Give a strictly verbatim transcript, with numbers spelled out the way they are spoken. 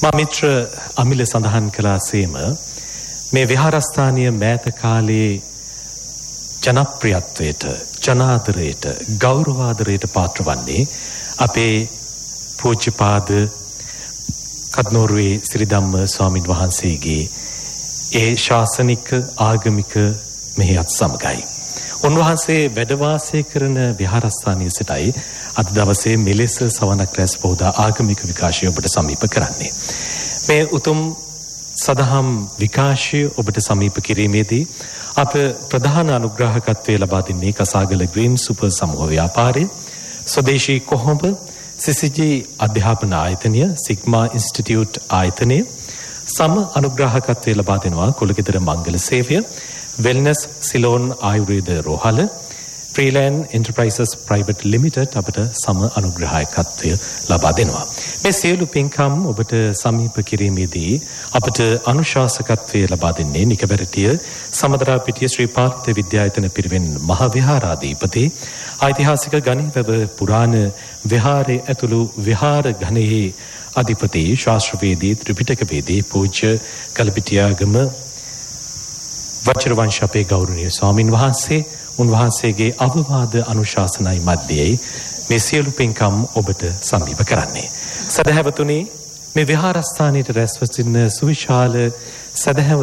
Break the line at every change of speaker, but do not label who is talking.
මා මිත්‍ර අමිල සඳහන් කළාසේම මේ විහාරස්ථානීය මෑත කාලයේ ජනප්‍රියත්වයට, ජනාදරයට, ගෞරවාදරයට පාත්‍ර වන්නේ අපේ පූජ්‍යපාද කද්නෝරුවේ සිරිධම්ම ස්වාමින් වහන්සේගේ ඒ ශාසනික ආගමික මෙහෙයත් සමගයි. උන්වහන්සේ වැඩ වාසය කරන විහාරස්ථානයේ සිටයි අද දවසේ මෙලෙස සවනක් රැස් පොහොදා ආගමික විකාශය ඔබට සමීප කරන්නේ. මේ උතුම් සදහම් විකාශය ඔබට සමීප කිරීමේදී අප ප්‍රධාන අනුග්‍රාහකත්වයේ ලබා දෙන්නේ කසාගල ග්‍රීන් සුපර් සමූහ ව්‍යාපාරය, ස්වදේශී කොහොඹ සිසිජී අධ්‍යාපන ආයතනය, සිග්මා ඉන්ස්ටිටියුට් ආයතනය, සම අනුග්‍රාහකත්වයේ ලබා දෙනවා කුලගෙදර මංගල සේවය, වෙල්නස් සිලෝන් ආයුර්වේද රෝහල, ෆ්‍රීලෑන්ඩ් එන්ටර්ප්‍රයිසස් ප්‍රයිවට් ලිමිටඩ් අපට සම අනුග්‍රාහකත්වය ලබා දෙනවා. මේ සියලු පින්කම් ඔබට සමීප කිරීමේදී අපට අනුශාසකත්වය ලබා දෙන්නේ නිකබැරටිය සමදරාපිටිය ශ්‍රී පාර්ථ විද්‍යායතන පිරිවෙන් මහ විහාරාධිපති ඓතිහාසික ගණිවැව පුරාණ විහාරයේ ඇතුළු විහාර ඝනයේ අධිපති ශාස්ත්‍රවේදී ත්‍රිපිටකවේදී පූජ්‍ය කලපිටියාගම වජිරවංශ අපේ ගෞරවනීය ස්වාමින් වහන්සේ, උන්වහන්සේගේ අවවාද අනුශාසනයි මැදයේ මේ සියලු පින්කම් ඔබට සමීප කරන්නේ. සදහැවතුනි, මේ විහාරස්ථානයේ රැස්ව සිටින සුවිශාල සදහැව